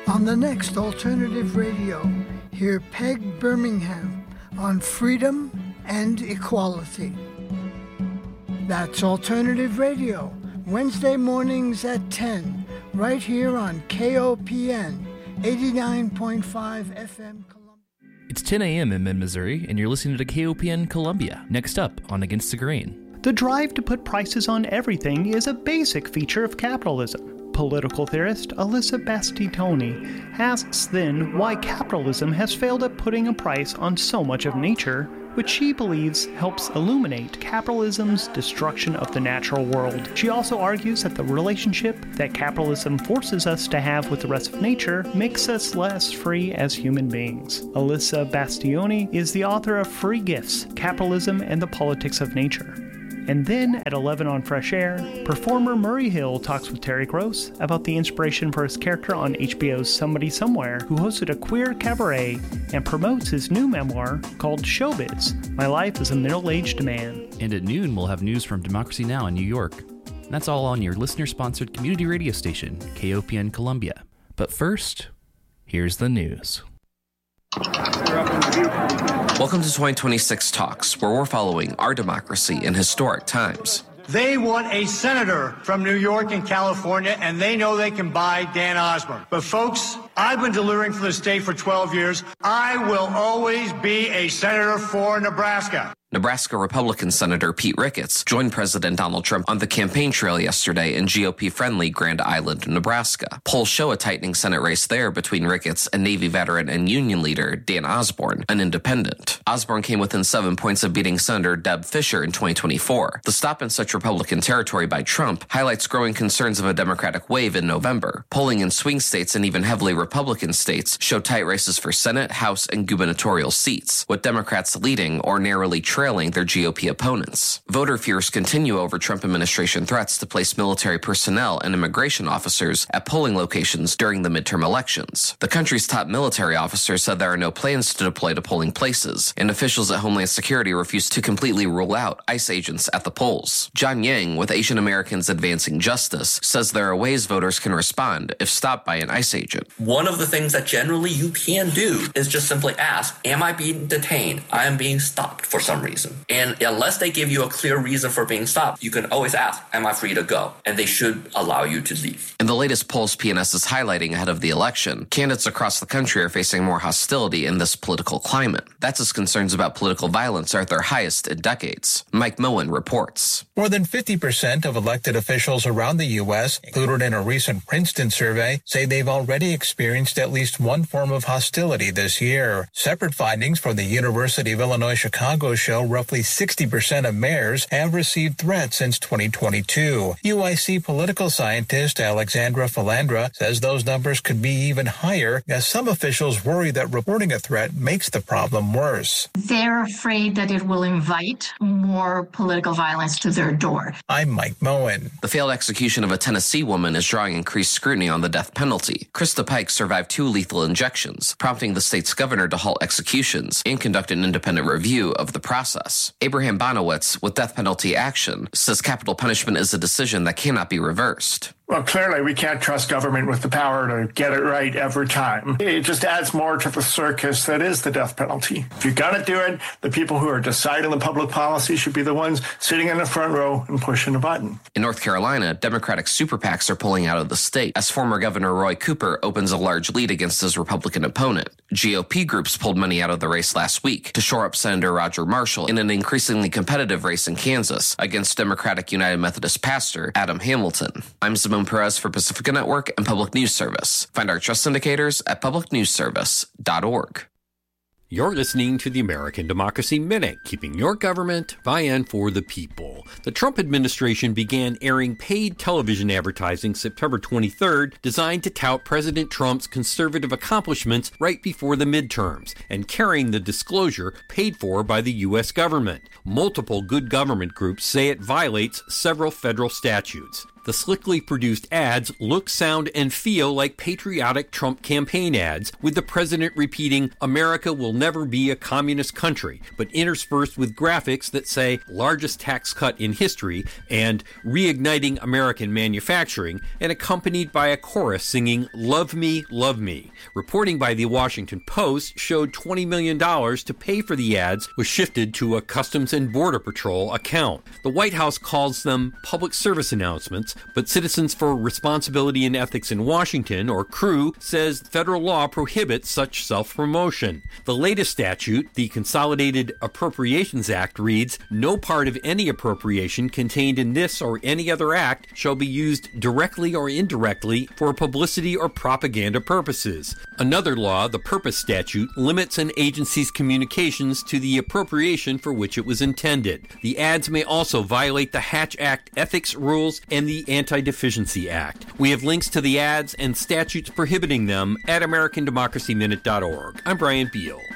On the next Alternative Radio, hear Peg Birmingham on freedom and equality. That's Alternative Radio, Wednesday mornings at 10, right here on KOPN 89.5 FM. It's 10 a.m. in mid-Missouri, and you're listening to KOPN Columbia. Next up on Against the Grain. The drive to put prices on everything is a basic feature of capitalism. Political theorist Alyssa Bastioni asks then why capitalism has failed at putting a price on so much of nature, which she believes helps illuminate capitalism's destruction of the natural world. She also argues that the relationship that capitalism forces us to have with the rest of nature makes us less free as human beings. Alyssa Bastioni is the author of Free Gifts, Capitalism and the Politics of Nature. And then, at 11 on Fresh Air, performer Murray Hill talks with Terry Gross about the inspiration for his character on HBO's Somebody Somewhere, who hosted a queer cabaret and promotes his new memoir called Showbiz, My Life as a Middle-Aged Man. And at noon, we'll have news from Democracy Now! In New York. And that's all on your listener-sponsored community radio station, KOPN Columbia. But first, here's the news. Welcome to 2026 Talks, where we're following our democracy in historic times. They want a senator from New York and California, and they know they can buy Dan Osborne. But folks, I've been delivering for the state for 12 years. I will always be a senator for Nebraska. Nebraska Republican Senator Pete Ricketts joined President Donald Trump on the campaign trail yesterday in GOP-friendly Grand Island, Nebraska. Polls show a tightening Senate race there between Ricketts and Navy veteran and union leader Dan Osborne, an independent. Osborne came within 7 points of beating Senator Deb Fischer in 2024. The stop in such Republican territory by Trump highlights growing concerns of a Democratic wave in November. Polling in swing states and even heavily Republican states show tight races for Senate, House, and gubernatorial seats, with Democrats leading or narrowly trailing their GOP opponents. Voter fears continue over Trump administration threats to place military personnel and immigration officers at polling locations during the midterm elections. The country's top military officers said there are no plans to deploy to polling places, and officials at Homeland Security refused to completely rule out ICE agents at the polls. John Yang, with Asian Americans Advancing Justice, says there are ways voters can respond if stopped by an ICE agent. One of the things that generally you can do is just simply ask, am I being detained? I am being stopped for some reason. And unless they give you a clear reason for being stopped, you can always ask, am I free to go? And they should allow you to leave. In the latest polls PNS is highlighting ahead of the election, candidates across the country are facing more hostility in this political climate. That's as concerns about political violence are at their highest in decades. Mike Moen reports. More than 50% of elected officials around the U.S., included in a recent Princeton survey, say they've already experienced at least one form of hostility this year. Separate findings from the University of Illinois-Chicago show roughly 60% of mayors have received threats since 2022. UIC political scientist Alexandra Philandra says those numbers could be even higher, as some officials worry that reporting a threat makes the problem worse. They're afraid that it will invite more political violence to their door. I'm Mike Moen. The failed execution of a Tennessee woman is drawing increased scrutiny on the death penalty. Krista Pike survived 2 lethal injections, prompting the state's governor to halt executions and conduct an independent review of the process. Abraham Bonowitz, with Death Penalty Action, says capital punishment is a decision that cannot be reversed. Well, clearly, we can't trust government with the power to get it right every time. It just adds more to the circus that is the death penalty. If you're going to do it, the people who are deciding the public policy should be the ones sitting in the front row and pushing a button. In North Carolina, Democratic super PACs are pulling out of the state as former Governor Roy Cooper opens a large lead against his Republican opponent. GOP groups pulled money out of the race last week to shore up Senator Roger Marshall in an increasingly competitive race in Kansas against Democratic United Methodist pastor Adam Hamilton. I'm Simone Perez for Pacifica Network and Public News Service. Find our trust indicators at publicnewsservice.org. You're listening to the American Democracy Minute, keeping your government by and for the people. The Trump administration began airing paid television advertising September 23rd, designed to tout President Trump's conservative accomplishments right before the midterms, and carrying the disclosure paid for by the U.S. government. Multiple good government groups say it violates several federal statutes. The slickly produced ads look, sound, and feel like patriotic Trump campaign ads, with the president repeating, "America will never be a communist country," but interspersed with graphics that say, "largest tax cut in history," and "reigniting American manufacturing," and accompanied by a chorus singing, "Love me, love me." Reporting by the Washington Post showed $20 million to pay for the ads was shifted to a Customs and Border Patrol account. The White House calls them public service announcements, but Citizens for Responsibility and Ethics in Washington, or CREW, says federal law prohibits such self-promotion. The latest statute, the Consolidated Appropriations Act, reads, "No part of any appropriation contained in this or any other act shall be used directly or indirectly for publicity or propaganda purposes." Another law, the Purpose Statute, limits an agency's communications to the appropriation for which it was intended. The ads may also violate the Hatch Act ethics rules and the Anti-Deficiency Act. We have links to the ads and statutes prohibiting them at AmericanDemocracyMinute.org. I'm Brian Beal.